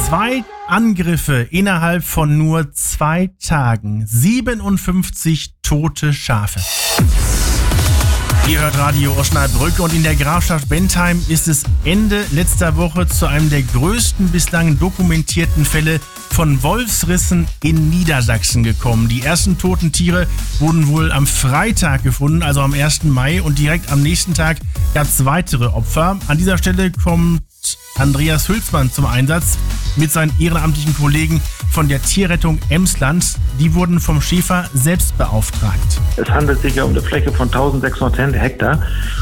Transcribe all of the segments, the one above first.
2 Angriffe innerhalb von nur 2 Tagen. 57 tote Schafe. Ihr hört Radio Osnabrück und in der Grafschaft Bentheim ist es Ende letzter Woche zu einem der größten bislang dokumentierten Fälle von Wolfsrissen in Niedersachsen gekommen. Die ersten toten Tiere wurden wohl am Freitag gefunden, also am 1. Mai, und direkt am nächsten Tag gab es weitere Opfer. An dieser Stelle kommt Andreas Hülsmann zum Einsatz mit seinen ehrenamtlichen Kollegen von der Tierrettung Emsland. Die wurden vom Schäfer selbst beauftragt. Es handelt sich ja um eine Fläche von 1600 Hektar,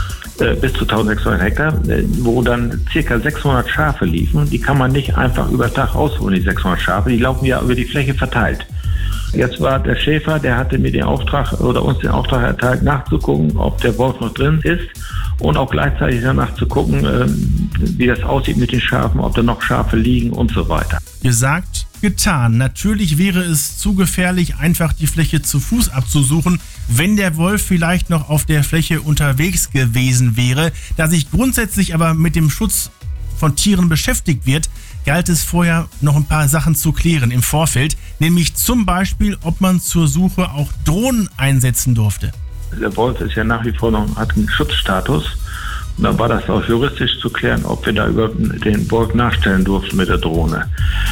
bis zu 1600 Hektar, wo dann ca. 600 Schafe liefen. Die kann man nicht einfach über Tag ausholen, die 600 Schafe. Die laufen ja über die Fläche verteilt. Jetzt war der Schäfer, der hatte mir den Auftrag oder uns den Auftrag erteilt, nachzugucken, ob der Wolf noch drin ist und auch gleichzeitig danach zu gucken, wie das aussieht mit den Schafen, ob da noch Schafe liegen und so weiter. Gesagt, getan. Natürlich wäre es zu gefährlich, einfach die Fläche zu Fuß abzusuchen, wenn der Wolf vielleicht noch auf der Fläche unterwegs gewesen wäre. Da sich grundsätzlich aber mit dem Schutz von Tieren beschäftigt wird, galt es vorher noch ein paar Sachen zu klären im Vorfeld, nämlich zum Beispiel, ob man zur Suche auch Drohnen einsetzen durfte. Der Wolf ist ja nach wie vor noch, hat einen Schutzstatus. Und dann war das auch juristisch zu klären, ob wir da über den Wolf nachstellen durften mit der Drohne.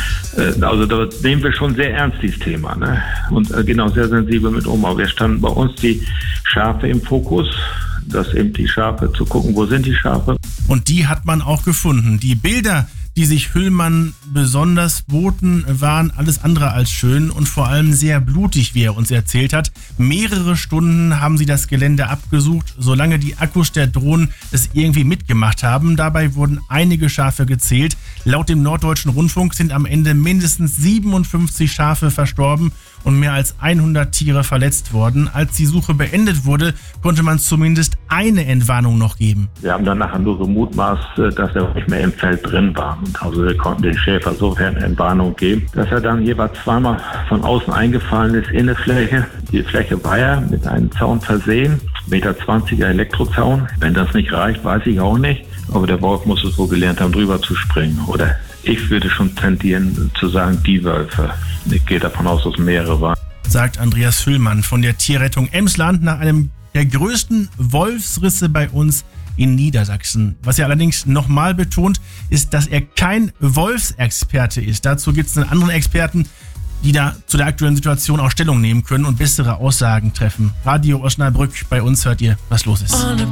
Also da nehmen wir schon sehr ernst, dieses Thema, ne? Und genau, sehr sensibel mit um. Aber wir standen bei uns die Schafe im Fokus, dass eben die Schafe zu gucken, wo sind die Schafe. Und die hat man auch gefunden. Die Bilder, die sich Hüllmann besonders boten, waren alles andere als schön und vor allem sehr blutig, wie er uns erzählt hat. Mehrere Stunden haben sie das Gelände abgesucht, solange die Akkus der Drohnen es irgendwie mitgemacht haben. Dabei wurden einige Schafe gezählt. Laut dem Norddeutschen Rundfunk sind am Ende mindestens 57 Schafe verstorben und mehr als 100 Tiere verletzt worden. Als die Suche beendet wurde, konnte man zumindest eine Entwarnung noch geben. Wir haben dann nachher nur gemutmaßt, dass er nicht mehr im Feld drin war. Also wir konnten den Schäfer sofern Entwarnung geben, dass er dann jeweils zweimal von außen eingefallen ist in eine Fläche. Die Fläche war ja mit einem Zaun versehen, 1,20 Meter Elektrozaun. Wenn das nicht reicht, weiß ich auch nicht. Aber der Wolf muss es wohl gelernt haben, drüber zu springen. Oder ich würde schon tendieren zu sagen, die Wölfe. Ich gehe davon aus, dass es mehrere waren. Sagt Andreas Hüllmann von der Tierrettung Emsland nach einem der größten Wolfsrisse bei uns in Niedersachsen. Was er allerdings nochmal betont, ist, dass er kein Wolfsexperte ist. Dazu gibt es einen anderen Experten, die da zu der aktuellen Situation auch Stellung nehmen können und bessere Aussagen treffen. Radio Osnabrück, bei uns hört ihr, was los ist.